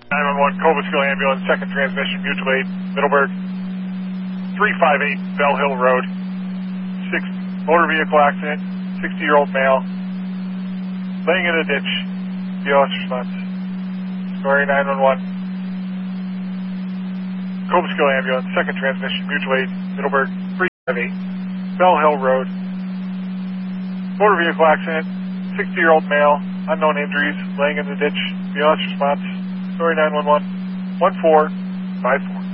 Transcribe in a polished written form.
911 Cobleskill Ambulance, second transmission, mutual aid, Middleburg, 358 Bell Hill Road, motor vehicle accident, 60-year-old male, laying in a ditch, BLS response. Story 911. Cobleskill Ambulance, second transmission, mutual aid, Middleburg, 358 Bell Hill Road, motor vehicle accident, 60-year-old male, unknown injuries, laying in the ditch, BLS response. Story 911, 1454.